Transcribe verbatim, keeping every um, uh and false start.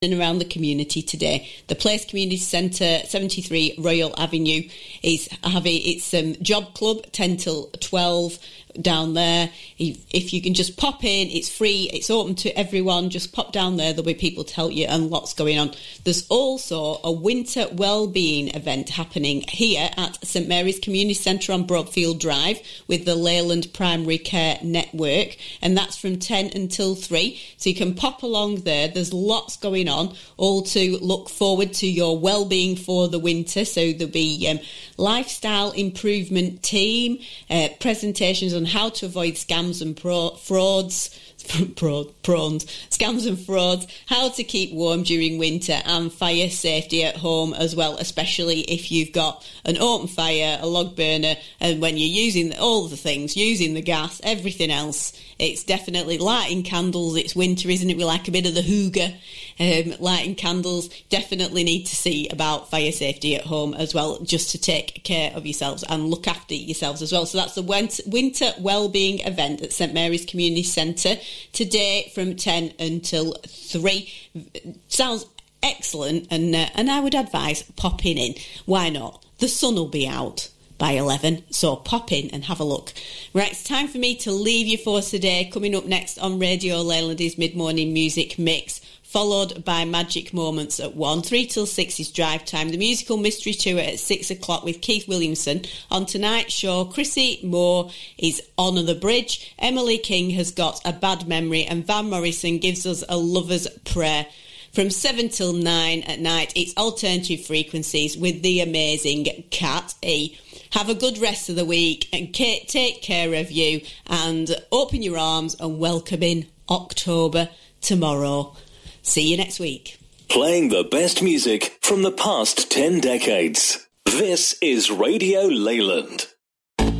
and around the community today. The Place Community Centre, seventy-three Royal Avenue, is having its um, job club, ten till twelve down there. If you can just pop in, it's free, it's open to everyone, just pop down there, there'll be people to help you and lots going on. There's also a winter wellbeing event happening here at St Mary's Community Centre on Broadfield Drive with the Leyland Primary Care Network, and that's from ten until three, so you can pop along there. There's lots going on, all to look forward to your wellbeing for the winter. So there'll be um, lifestyle improvement team, uh, presentations on how to avoid scams and pro- frauds, pro- prawns, scams and frauds, how to keep warm during winter, and fire safety at home as well, especially if you've got an open fire, a log burner, and when you're using all the things, using the gas, everything else. It's definitely lighting candles. It's winter, isn't it? We like a bit of the hygge. Um, lighting candles. Definitely need to see about fire safety at home as well, just to take care of yourselves and look after yourselves as well. So that's the winter wellbeing event at St Mary's Community Centre today from ten until three. Sounds excellent, and uh, and I would advise popping in. Why not? The sun will be out by eleven, so pop in and have a look. Right, it's time for me to leave you for today. Coming up next on Radio Leyland is Mid-Morning Music Mix, followed by Magic Moments at one. Three till six is Drive Time, the musical mystery tour at six o'clock with Keith Williamson. On tonight's show, Chrissy Moore is on the bridge, Emily King has got a bad memory, and Van Morrison gives us a lover's prayer. From seven till nine at night, it's Alternative Frequencies with the amazing Cat E. Have a good rest of the week and take care of you, and open your arms and welcome in October tomorrow. See you next week. Playing the best music from the past ten decades. This is Radio Leyland.